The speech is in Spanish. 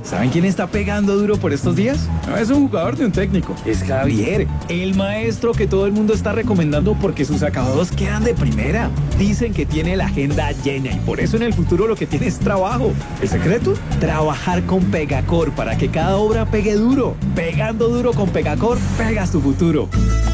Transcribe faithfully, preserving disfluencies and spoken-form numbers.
¿Saben quién está pegando duro por estos días? No es un jugador ni un técnico, es Javier, el maestro que todo el mundo está recomendando porque sus acabados quedan de primera. Dicen que tiene la agenda llena y por eso en el futuro lo que tiene es trabajo. ¿El secreto? Trabajar con Pegacor para que cada obra pegue duro. Pegando duro con Pegacor, pegas tu futuro.